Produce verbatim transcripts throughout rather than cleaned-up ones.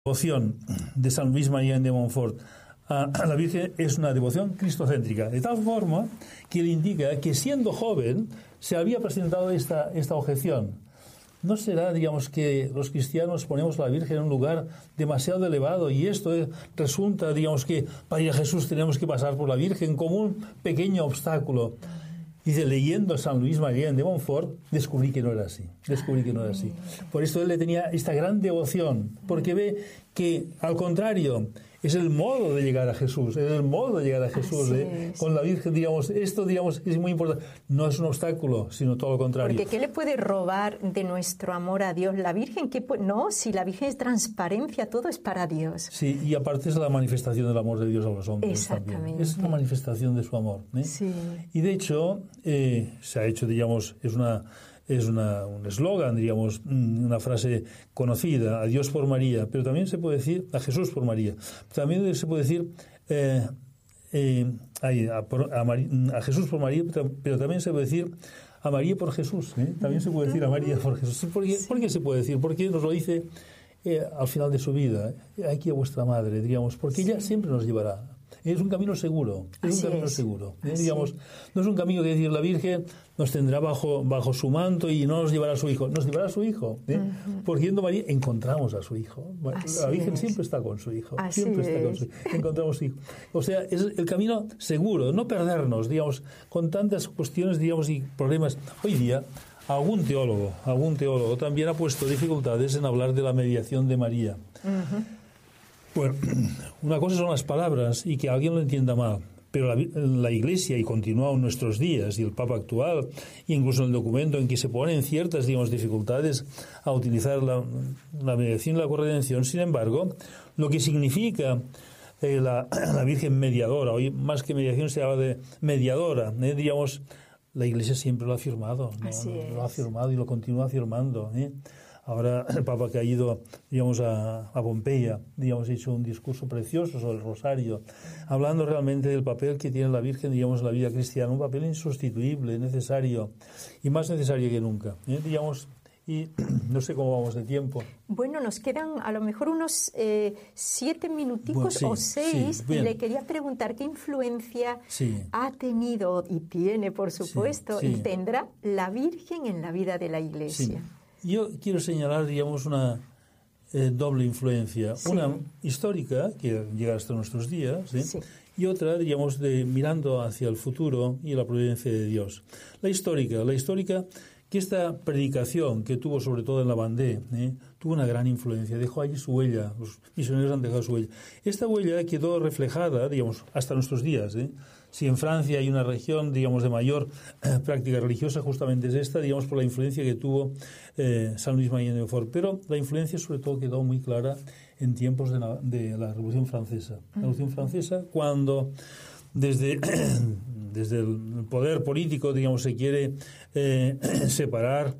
devoción de San Luis María de Montfort a, a la Virgen es una devoción cristocéntrica, de tal forma que le indica que siendo joven se había presentado esta, esta objeción. ¿No será, digamos, que los cristianos ponemos a la Virgen en un lugar demasiado elevado y esto es, resulta, digamos, que para ir a Jesús tenemos que pasar por la Virgen como un pequeño obstáculo? Dice, leyendo San Luis María de Montfort, descubrí que no era así. Descubrí que no era así. Por eso él le tenía esta gran devoción, porque ve que, al contrario, es el modo de llegar a Jesús, es el modo de llegar a Jesús. ¿eh? Con la Virgen, digamos, esto, digamos, es muy importante. No es un obstáculo, sino todo lo contrario. Porque ¿qué le puede robar de nuestro amor a Dios la Virgen? ¿Qué puede? No, si la Virgen es transparencia, todo es para Dios. Sí, y aparte es la manifestación del amor de Dios a los hombres. Exactamente. También. Es una manifestación de su amor. ¿eh? Sí. Y de hecho, eh, se ha hecho, digamos, es una... es una, un eslogan, digamos, una frase conocida, a Dios por María, pero también se puede decir a Jesús por María. También se puede decir eh, eh, a, a, María, a Jesús por María, pero también se puede decir a María por Jesús. ¿eh? También se puede decir a María por Jesús. ¿Por qué, ¿por qué se puede decir? Porque nos lo dice eh, al final de su vida. Aquí a vuestra madre, digamos, porque ella siempre nos llevará. Es un camino seguro, es Así un camino es. seguro. ¿eh? Digamos, no es un camino que decir la Virgen nos tendrá bajo, bajo su manto y no nos llevará a su hijo, nos llevará a su hijo. ¿eh? Uh-huh. Porque yendo a María encontramos a su hijo. Así la Virgen es. siempre está con su hijo, Así siempre está es. con su hijo. Encontramos su hijo. O sea, es el camino seguro, no perdernos, digamos, con tantas cuestiones, digamos, y problemas. Hoy día, algún teólogo, algún teólogo también ha puesto dificultades en hablar de la mediación de María. Uh-huh. Bueno, una cosa son las palabras y que alguien lo entienda mal, pero la, la Iglesia, y continúa en nuestros días, y el Papa actual, e incluso en el documento en que se ponen ciertas, digamos, dificultades a utilizar la, la mediación y la corredención, sin embargo, lo que significa eh, la, la Virgen mediadora, hoy más que mediación se habla de mediadora, ¿eh? digamos, la Iglesia siempre lo ha afirmado, ¿no? Así es. Lo ha afirmado y lo continúa afirmando, ¿eh? Ahora el Papa que ha ido, digamos, a, a Pompeya, digamos, ha hecho un discurso precioso sobre el Rosario, hablando realmente del papel que tiene la Virgen, digamos, en la vida cristiana, un papel insustituible, necesario, y más necesario que nunca, ¿eh? digamos, y no sé cómo vamos de tiempo. Bueno, nos quedan a lo mejor unos eh, siete minuticos bueno, sí, o seis, sí, y le quería preguntar qué influencia sí. ha tenido y tiene, por supuesto, sí, sí. y tendrá la Virgen en la vida de la Iglesia. Sí. Yo quiero señalar, digamos, una eh, doble influencia. Sí. Una histórica, que llega hasta nuestros días, ¿eh? sí. y otra, digamos, de mirando hacia el futuro y la providencia de Dios. La histórica, la histórica, que esta predicación que tuvo sobre todo en la Vendée, ¿eh? tuvo una gran influencia, dejó allí su huella, los misioneros han dejado su huella. Esta huella quedó reflejada, digamos, hasta nuestros días, ¿eh? Si en Francia hay una región, digamos, de mayor eh, práctica religiosa, justamente es esta, digamos, por la influencia que tuvo eh, San Luis María de Montfort. Pero la influencia, sobre todo, quedó muy clara en tiempos de la, de la Revolución Francesa. La Revolución Francesa, cuando desde, desde el poder político, digamos, se quiere eh, separar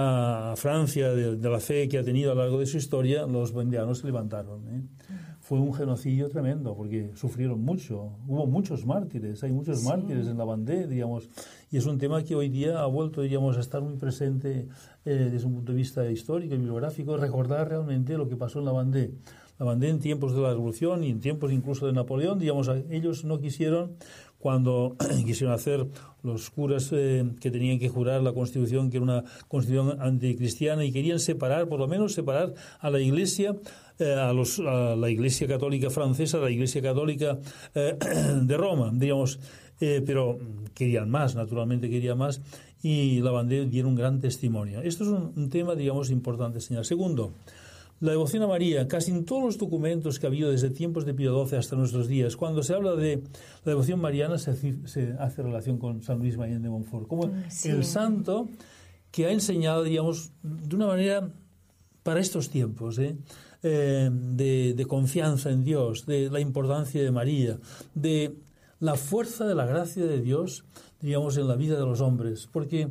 a Francia de, de la fe que ha tenido a lo largo de su historia, los vendeanos se levantaron, ¿eh? Fue un genocidio tremendo, porque sufrieron mucho. Hubo muchos mártires, hay muchos sí. mártires en la Vendée, digamos, y es un tema que hoy día ha vuelto, digamos, a estar muy presente eh, desde un punto de vista histórico y bibliográfico, recordar realmente lo que pasó en la Vendée. La Vendée en tiempos de la Revolución y en tiempos incluso de Napoleón, digamos, ellos no quisieron, cuando quisieron hacer los curas eh, que tenían que jurar la Constitución, que era una Constitución anticristiana, y querían separar, por lo menos separar a la Iglesia, eh, a, los, a la Iglesia Católica francesa, a la Iglesia Católica eh, de Roma, digamos, eh, pero querían más, naturalmente querían más, y la Vendée dieron un gran testimonio. Esto es un, un tema, digamos, importante señalar. Segundo, la devoción a María, casi en todos los documentos que ha habido desde tiempos de Pío doce hasta nuestros días, cuando se habla de la devoción mariana, se hace, se hace relación con San Luis María de Montfort, como sí. el santo que ha enseñado, digamos, de una manera para estos tiempos, ¿eh? Eh, de, de confianza en Dios, de la importancia de María, de la fuerza de la gracia de Dios, digamos, en la vida de los hombres, porque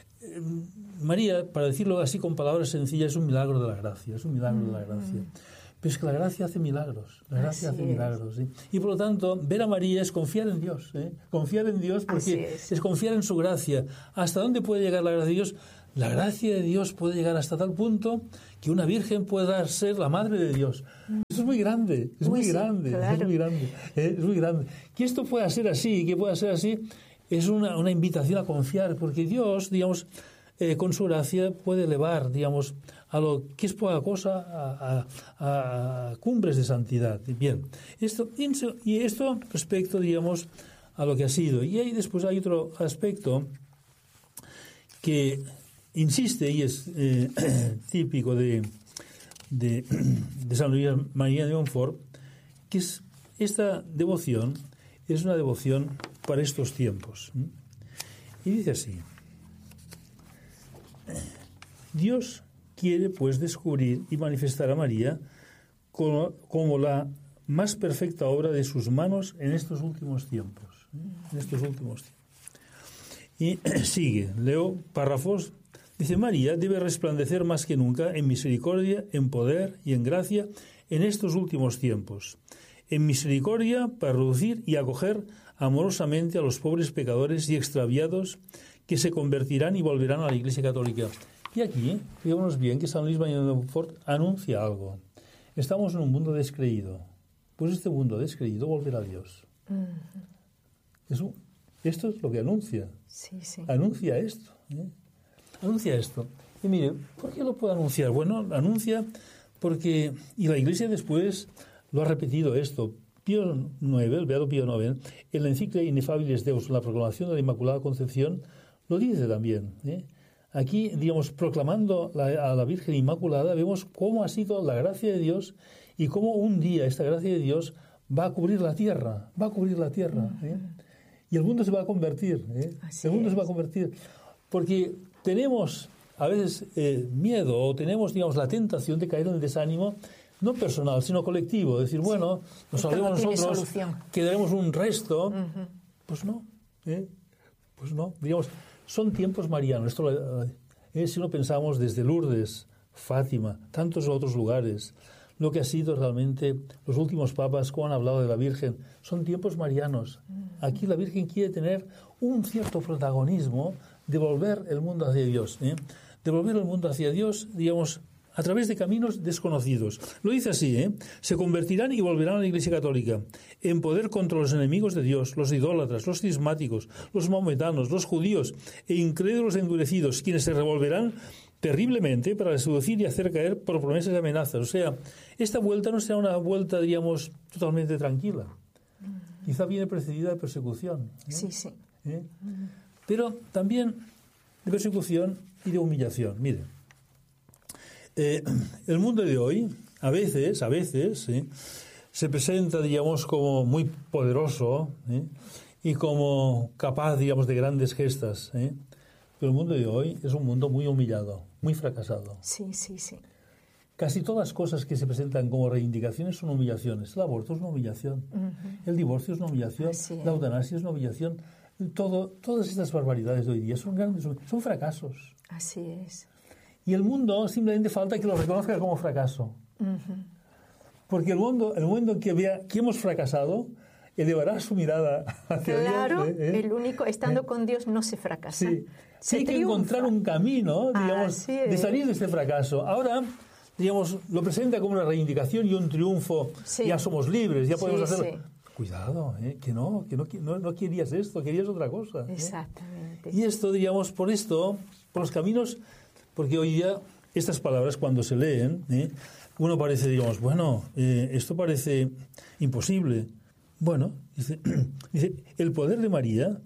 María, para decirlo así con palabras sencillas, es un milagro de la gracia, es un milagro mm. de la gracia. Pero es que la gracia hace milagros, la gracia así hace es. milagros. ¿sí? Y por lo tanto, ver a María es confiar en Dios, ¿eh? confiar en Dios porque es. es confiar en su gracia. ¿Hasta dónde puede llegar la gracia de Dios? La gracia de Dios puede llegar hasta tal punto que una virgen pueda ser la madre de Dios. Eso es muy grande, es muy, muy grande, sí, claro. es muy grande, es muy grande. Que esto pueda ser así, que pueda ser así, es una, una invitación a confiar, porque Dios, digamos, eh, con su gracia puede elevar, digamos, a lo que es poca cosa a, a, a cumbres de santidad. Bien, esto, y esto respecto, digamos, a lo que ha sido. Y ahí después hay otro aspecto que insiste y es eh, típico de, de, de San Luis María de Montfort, que es esta devoción es una devoción para estos tiempos. Y dice así: Dios quiere pues descubrir y manifestar a María como, como la más perfecta obra de sus manos en estos últimos tiempos. En estos últimos tiempos. Y sigue, leo párrafos. Dice: María debe resplandecer más que nunca en misericordia, en poder y en gracia en estos últimos tiempos. En misericordia para reducir y acoger amorosamente a los pobres pecadores y extraviados que se convertirán y volverán a la Iglesia Católica. Y aquí, fijémonos bien que San Luis María de Montfort anuncia algo. Estamos en un mundo descreído. Pues este mundo descreído volverá a Dios. Uh-huh. Eso, esto es lo que anuncia. Sí, sí. Anuncia esto. ¿eh? Anuncia esto. Y mire, ¿por qué lo puede anunciar? Bueno, anuncia porque, y la Iglesia después lo ha repetido esto. Pío noveno, el Beato Pío noveno, en la encíclica Inefabilis Deus, la proclamación de la Inmaculada Concepción, lo dice también. ¿eh? Aquí, digamos, proclamando la, a la Virgen Inmaculada, vemos cómo ha sido la gracia de Dios y cómo un día esta gracia de Dios va a cubrir la tierra, va a cubrir la tierra. ¿eh? Y el mundo se va a convertir. ¿eh? El mundo es. se va a convertir. Porque tenemos a veces eh, miedo o tenemos, digamos, la tentación de caer en el desánimo, no personal, sino colectivo. Decir, bueno, nos salvemos no nosotros, solución. Quedaremos un resto. Uh-huh. Pues no. ¿eh? Pues no. Digamos, son tiempos marianos. Esto eh, si lo pensamos desde Lourdes, Fátima, tantos otros lugares, lo que ha sido realmente los últimos papas, como han hablado de la Virgen, son tiempos marianos. Aquí la Virgen quiere tener un cierto protagonismo de volver el mundo hacia Dios, ¿eh? de volver el mundo hacia Dios, digamos, a través de caminos desconocidos. Lo dice así, ¿eh? Se convertirán y volverán a la Iglesia Católica en poder contra los enemigos de Dios, los idólatras, los cismáticos, los maometanos, los judíos e incrédulos endurecidos, quienes se revolverán terriblemente para seducir y hacer caer por promesas y amenazas. O sea, esta vuelta no será una vuelta, diríamos, totalmente tranquila. Quizá viene precedida de persecución. ¿eh? Sí, sí. ¿Eh? Pero también de persecución y de humillación. Mire, eh, el mundo de hoy, a veces, a veces, ¿eh? se presenta, digamos, como muy poderoso ¿eh? y como capaz, digamos, de grandes gestas. ¿eh? Pero el mundo de hoy es un mundo muy humillado, muy fracasado. Sí, sí, sí. Casi todas las cosas que se presentan como reivindicaciones son humillaciones. El aborto es una humillación, uh-huh. el divorcio es una humillación, Así la eutanasia es una humillación. Todo, todas estas barbaridades de hoy día son grandes, son fracasos. Así es. Y el mundo simplemente falta que lo reconozca como fracaso. Uh-huh. Porque el mundo, el mundo en que vea que hemos fracasado, elevará su mirada hacia claro, Dios. Claro, ¿eh? el único, estando ¿Eh? con Dios no se fracasa. Sí. Se Hay triunfa. que encontrar un camino, digamos, de salir de este fracaso. Ahora, digamos, lo presenta como una reivindicación y un triunfo. Sí. Ya somos libres, ya podemos sí, hacerlo. Sí. Cuidado, ¿eh? que, no, que no, no, no querías esto, querías otra cosa. ¿eh? Exactamente. Y esto, digamos, por esto, por los caminos, porque hoy día estas palabras cuando se leen, ¿eh? uno parece, digamos, bueno, eh, esto parece imposible. Bueno, dice, dice, el poder de María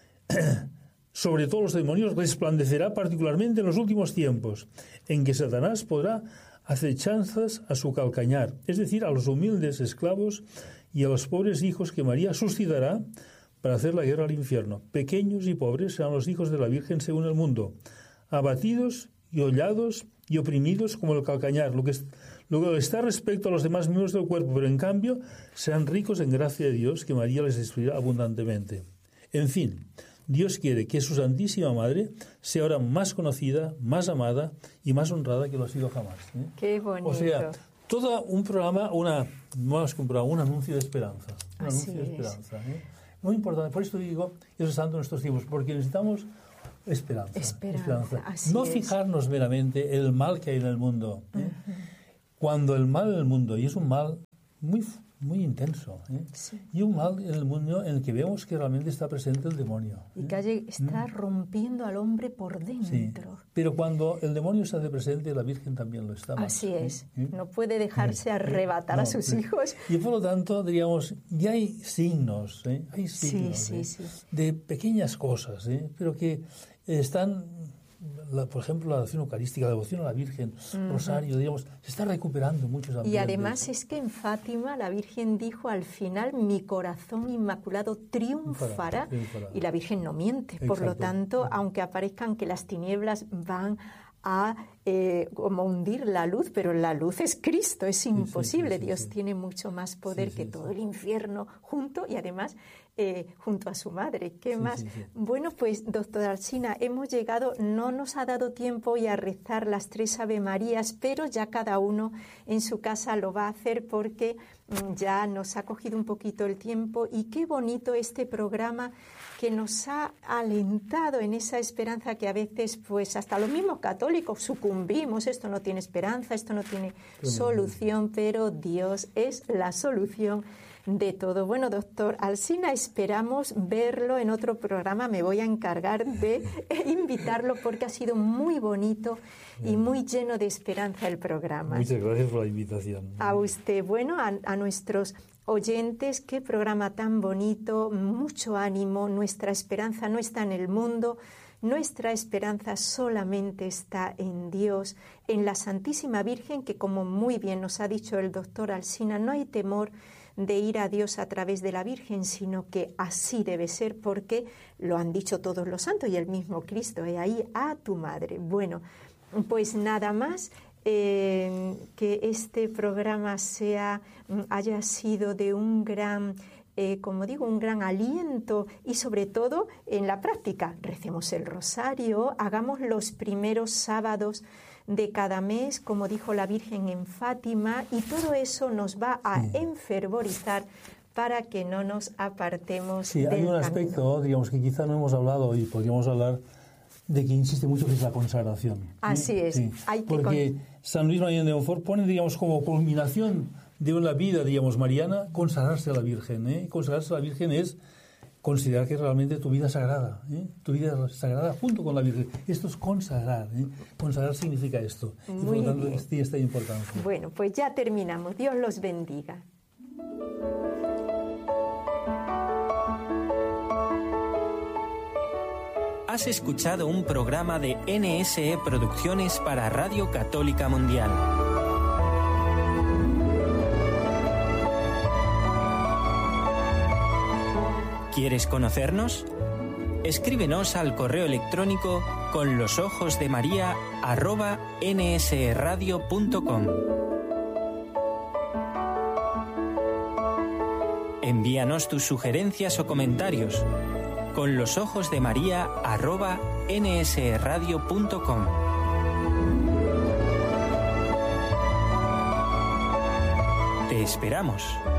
sobre todos los demonios resplandecerá particularmente en los últimos tiempos, en que Satanás podrá hacer chanzas a su calcañar, es decir, a los humildes esclavos y a los pobres hijos que María suscitará para hacer la guerra al infierno. Pequeños y pobres serán los hijos de la Virgen según el mundo, abatidos y hollados y oprimidos como el calcañar, lo que, es, lo que está respecto a los demás miembros del cuerpo, pero en cambio serán ricos en gracia de Dios, que María les destruirá abundantemente. En fin, Dios quiere que su Santísima Madre sea ahora más conocida, más amada y más honrada que lo ha sido jamás. ¿eh? Qué bonito. O sea, todo un programa, una, más que un programa, un anuncio de esperanza. Un Así anuncio de es. esperanza. ¿eh? Muy importante. Por esto digo, eso es santo en estos tiempos, porque necesitamos Esperanza. Esperanza, esperanza. así No es. fijarnos meramente en el mal que hay en el mundo. ¿eh? Uh-huh. Cuando el mal en el mundo, y es un mal muy, muy intenso, ¿eh? Sí. y un mal en el mundo en el que vemos que realmente está presente el demonio. ¿eh? Y que está mm. rompiendo al hombre por dentro. Sí. Pero cuando el demonio se hace presente, la Virgen también lo está más. Así es. ¿eh? No puede dejarse arrebatar no, a sus sí. hijos. Y por lo tanto, diríamos, ya hay signos, ¿eh? hay signos sí, sí, ¿eh? sí. de pequeñas cosas, ¿eh? pero que están... La, por ejemplo, la devoción eucarística, la devoción a la Virgen, uh-huh. rosario, digamos, se está recuperando muchos ambientes. Y además es que en Fátima la Virgen dijo al final, mi corazón inmaculado triunfará, triunfará. Y la Virgen no miente. Exacto. Por lo tanto, uh-huh. aunque aparezcan que las tinieblas van a eh, como hundir la luz, pero la luz es Cristo, es imposible. Sí, sí, sí, Dios sí. tiene mucho más poder sí, que sí, todo sí. el infierno junto y además eh, junto a su madre. ¿Qué sí, más? Sí, sí. Bueno, pues, doctora Alsina, hemos llegado, no nos ha dado tiempo hoy a rezar las tres Ave Marías, pero ya cada uno en su casa lo va a hacer porque mm, ya nos ha cogido un poquito el tiempo y qué bonito este programa que nos ha alentado en esa esperanza que a veces, pues, hasta los mismos católicos sucumbimos, esto no tiene esperanza, esto no tiene solución, pero Dios es la solución de todo. Bueno, doctor Alsina, esperamos verlo en otro programa. Me voy a encargar de invitarlo porque ha sido muy bonito y muy lleno de esperanza el programa. Muchas gracias por la invitación. A usted, bueno, a, a nuestros oyentes, qué programa tan bonito, mucho ánimo. Nuestra esperanza no está en el mundo, nuestra esperanza solamente está en Dios, en la Santísima Virgen, que como muy bien nos ha dicho el doctor Alsina, no hay temor de ir a Dios a través de la Virgen, sino que así debe ser porque lo han dicho todos los santos y el mismo Cristo, he ahí a tu madre. Bueno, pues nada más, eh, que este programa sea, haya sido de un gran, eh, como digo, un gran aliento y sobre todo en la práctica. Recemos el rosario, hagamos los primeros sábados de cada mes, como dijo la Virgen en Fátima, y todo eso nos va a sí. enfervorizar para que no nos apartemos sí, del hay un camino. aspecto, digamos, que quizá no hemos hablado y podríamos hablar de que insiste mucho, que es la consagración. Así ¿sí? es. Sí. Hay que Porque con... San Luis María de Montfort pone, digamos, como culminación de una vida, digamos, mariana, consagrarse a la Virgen. ¿eh? Consagrarse a la Virgen es considerar que realmente tu vida es sagrada, ¿eh? tu vida es sagrada junto con la Virgen. Esto es consagrar, ¿eh? Consagrar significa esto. Muy y por lo tanto, bien. tiene esta importancia. Bueno, pues ya terminamos. Dios los bendiga. Has escuchado un programa de N S E Producciones para Radio Católica Mundial. ¿Quieres conocernos? Escríbenos al correo electrónico con los ojos de María arroba nsradio punto com. Envíanos tus sugerencias o comentarios con los ojos de María arroba nsradio punto com. Te esperamos.